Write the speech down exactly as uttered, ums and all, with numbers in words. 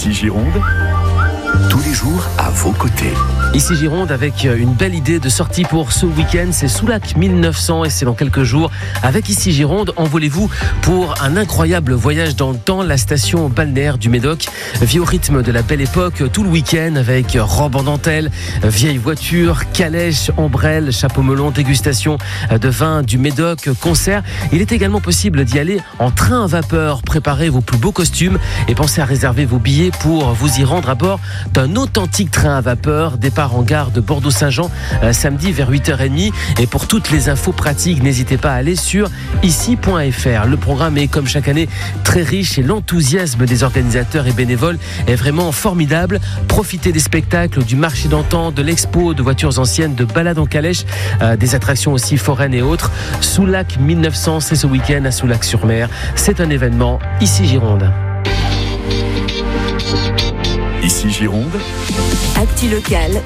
Ici Gironde, tous les jours à vos côtés. Ici Gironde avec une belle idée de sortie pour ce week-end, c'est Soulac mille neuf cents et c'est dans quelques jours. Avec Ici Gironde, envolez-vous pour un incroyable voyage dans le temps. La station balnéaire du Médoc vit au rythme de la belle époque tout le week-end avec robe en dentelle, vieilles voitures, calèches, ombrelles, chapeau melon, dégustation de vin du Médoc, concert. Il est également possible d'y aller en train à vapeur. Préparez vos plus beaux costumes et pensez à réserver vos billets pour vous y rendre à bord d'un authentique train à vapeur. Départ en gare de Bordeaux-Saint-Jean euh, samedi vers huit heures trente. Et pour toutes les infos pratiques, n'hésitez pas à aller sur ici point f r. Le programme est comme chaque année très riche et l'enthousiasme des organisateurs et bénévoles est vraiment formidable. Profitez des spectacles, du marché d'antan, de l'expo, de voitures anciennes, de balades en calèche, euh, des attractions aussi foraines et autres. Soulac mille neuf cents, c'est ce week-end à Soulac-sur-Mer. C'est un événement Ici Gironde. Ici Gironde, Actu locale